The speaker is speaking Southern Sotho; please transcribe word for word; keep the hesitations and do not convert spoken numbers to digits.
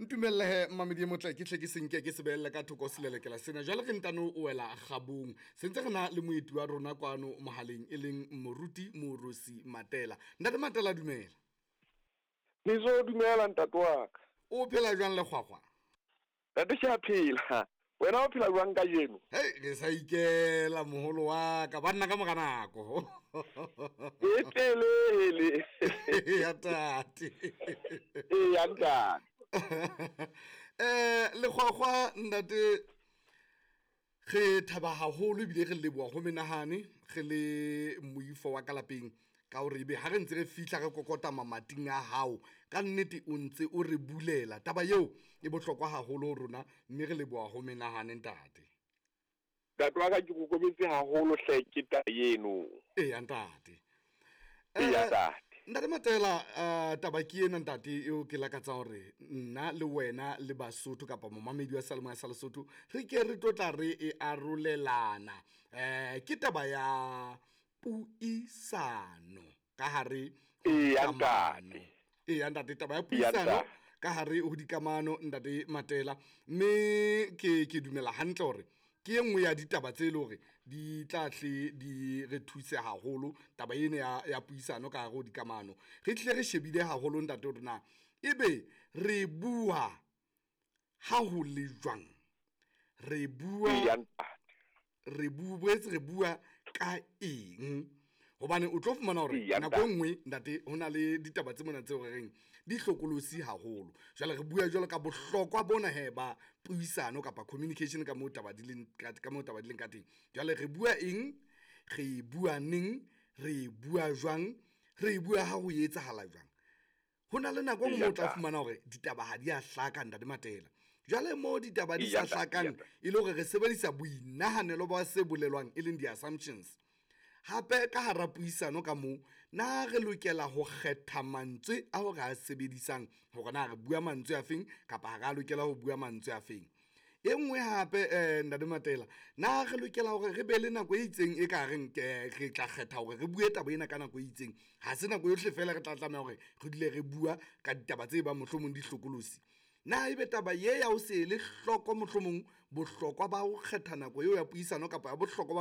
ntumelle he mamedi motle ke tle ke senke ke sebelle ka thoko selelekela sena jwale ke ntano o wela gabong sentse re na le moeti wa rona kwano mohaleng e leng moruti Morosi Matela. Ntate Matela dumela. Nizo dumela ntate wa ka. O phela jwang le kgwakgwa? Ntate ke a phela. Wena o phela jwang ka jeno? Hey, re sa ikela moholo wa ka banna ka mora nako. E telele. Ya tate. E ya ntate. Eh le kgwakgwa ntate ge thaba haholo bile re leboa go menahane ge le moifo wa kalapeng ka o re be ha re ntse re fihla re kokota mamating a hao ka nnete o ntse o re bulela taba yeo e bohlokwa haholo rona mme re leboa go menahane ntate. Ntate wa ka ke go kometse haholo hle ke ta yeno. E ya ntate. E ya ntate. Ntate Matela uh, taba ke ena ntate eo ke lakatsa hore nna le wena le Basotho kapa momamedi wa Salmo ya Lesotho re ke re tlotla re e arolelana eh ke taba ya puisano ka hare e ya ntate. E ya ntate taba ya puisano ka hare ho dikamano ntate Matela mme ke ke dumela hantle hore ke engwe ya ditaba tse le hore di tlatle di re thuse haholo taba ene ya ya puisano ka go dikamano re tle re shebile haholo ntate rona ebe re bua ha ho le jwang re bua re bua re bua ka eng hobane o tlo fumana hore nako nngwe ntate hona le ditaba tse mona tse o reng di hlokolosi haholo jwale re bua jwalo ka bohlokwa bona he ba puisano kapa communication ka mo taba di leng ka mo taba di leng ka teng jwale re bua eng re bua neng re bua jwang re bua ha ho etsahala jwang hona le nako mo tla fumana hore ditaba ha di a hlaka ntate Matela jwale mo ditaba di sa hlakang e le hore re sebedisa boinahanelo ba se bolelwang e leng di assumptions hape ka hara puisano ka mo na re lokela ho kgetha mantswe a ho ra sebedisang hore na re bua mantswe a feng kapa ga lokela ho bua mantswe a feng e nngwe hape eh ntate Matela na re lokela hore re be le nako e itseng e ka reng re tla kgetha hore re bue taba ena ka nako e itseng ha se nako yohle fela re tla tlameha hore re dile re bua ka ditaba tse ba mohlomong di hlokolosi na ebe taba ye ya o se le hloko mohlomong bohlokwa ba ho kgetha nako eo ya puisano kapa ya bohlokwa